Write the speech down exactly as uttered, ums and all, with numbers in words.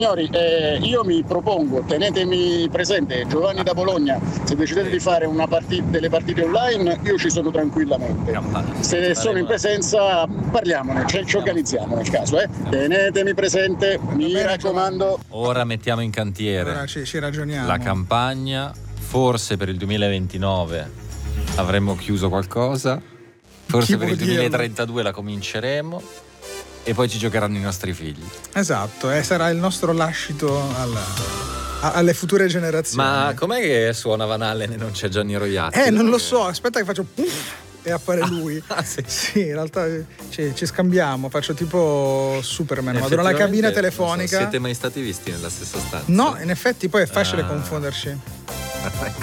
Signori, eh, io mi propongo, tenetemi presente, Giovanni da Bologna, se decidete di fare una partita, delle partite online, io ci sono tranquillamente. Se sono in presenza, parliamone, ci, ci organizziamo nel caso, eh. Tenetemi presente, mi raccomando. Ora mettiamo in cantiere Ora ci, ci ragioniamo. la campagna, forse per il duemilaventinove avremmo chiuso qualcosa, forse Chi per il può dirlo? duemilatrentadue la cominceremo e poi ci giocheranno i nostri figli. Esatto, e sarà il nostro lascito alla, a- alle future generazioni. Ma com'è che suona Van Halen e non c'è Gianni Roiatti? Eh, non lo so, aspetta che faccio puff e appare lui. Ah, sì. Sì, in realtà ci, ci scambiamo, faccio tipo Superman, vado nella cabina Effettivamente, telefonica. non so, siete mai stati visti nella stessa stanza? No, in effetti poi è facile Ah. confonderci.